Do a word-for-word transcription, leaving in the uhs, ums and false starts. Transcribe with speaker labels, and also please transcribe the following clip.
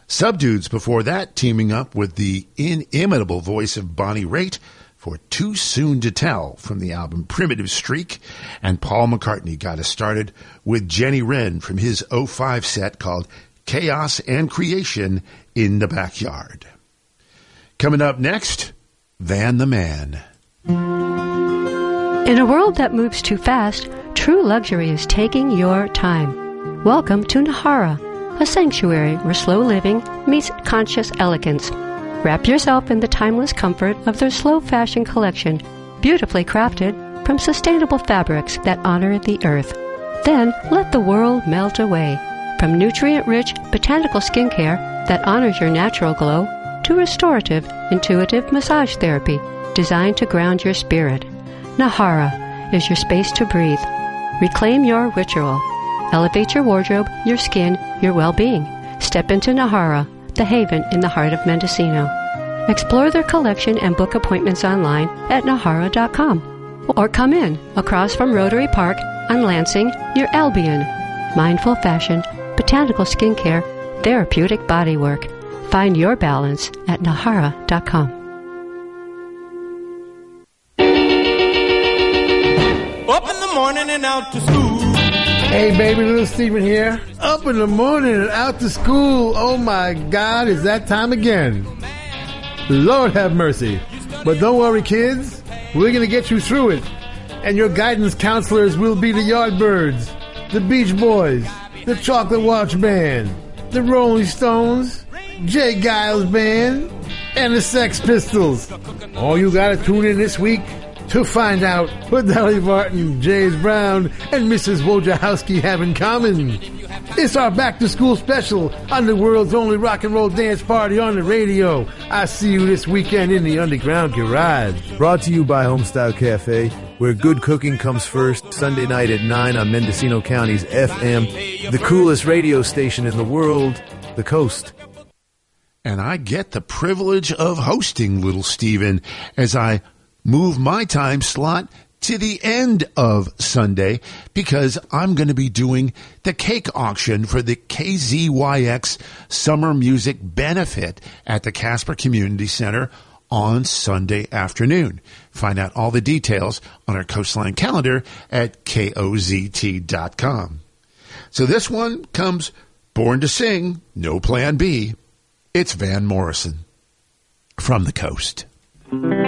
Speaker 1: Subdudes before that, teaming up with the inimitable voice of Bonnie Raitt for Too Soon to Tell from the album Primitive Streak. And Paul McCartney got us started with Jenny Wren from his oh five set called Chaos and Creation in the Backyard. Coming up next, Van the Man.
Speaker 2: In a world that moves too fast, true luxury is taking your time. Welcome to Nahara, a sanctuary where slow living meets conscious elegance. Wrap yourself in the timeless comfort of their slow fashion collection, beautifully crafted from sustainable fabrics that honor the earth. Then let the world melt away. From nutrient-rich botanical skincare that honors your natural glow to restorative, intuitive massage therapy designed to ground your spirit. Nahara is your space to breathe. Reclaim your ritual. Elevate your wardrobe, your skin, your well-being. Step into Nahara, the haven in the heart of Mendocino. Explore their collection and book appointments online at nahara dot com. Or come in across from Rotary Park on Lansing near Albion. Mindful fashion, botanical skincare, therapeutic bodywork. Find your balance at nahara dot com.
Speaker 3: Up in the morning and out to school.
Speaker 4: Hey baby, little Steven here. Up in the morning and out to school. Oh my God, it's that time again. Lord have mercy. But don't worry, kids. We're going to get you through it. And your guidance counselors will be the Yardbirds, the Beach Boys, the Chocolate Watch Band, the Rolling Stones, Jay Giles Band, and the Sex Pistols. All you got to tune in this week to find out what Dolly Parton, James Brown, and Missus Wojciechowski have in common. It's our back-to-school special on the world's only rock and roll dance party on the radio. I see you this weekend in the Underground Garage.
Speaker 5: Brought to you by Homestyle Cafe, where good cooking comes first, Sunday night at nine on Mendocino County's F M, the coolest radio station in the world, The Coast.
Speaker 1: And I get the privilege of hosting Little Steven as I move my time slot to the end of Sunday because I'm going to be doing the cake auction for the K Z Y X Summer Music Benefit at the Casper Community Center on Sunday afternoon. Find out all the details on our Coastline calendar at K O Z T dot com. So this one comes born to sing, no plan B. It's Van Morrison from the Coast.